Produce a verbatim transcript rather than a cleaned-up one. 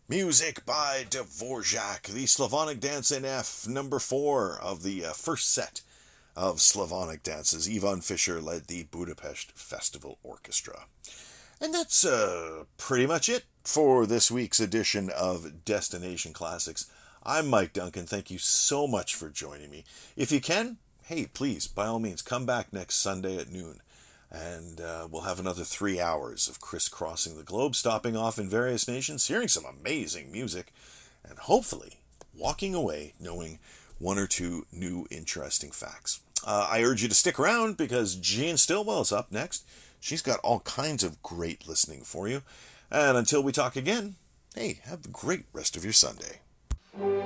Music by Dvorak, the Slavonic Dance in F, number four of the uh, first set of Slavonic dances. Ivan Fischer led the Budapest Festival Orchestra. And that's uh, pretty much it for this week's edition of Destination Classics. I'm Mike Duncan. Thank you so much for joining me. If you can, hey, please, by all means, come back next Sunday at noon. And uh, we'll have another three hours of crisscrossing the globe, stopping off in various nations, hearing some amazing music, and hopefully walking away knowing one or two new interesting facts. Uh, I urge you to stick around because Jean Stillwell is up next. She's got all kinds of great listening for you. And until we talk again, hey, have a great rest of your Sunday.